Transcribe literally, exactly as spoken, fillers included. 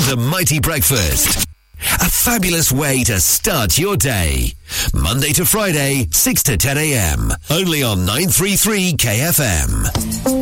to Mighty Breakfast. A fabulous way to start your day. Monday to Friday, six to ten a.m. Only on nine three three K F M.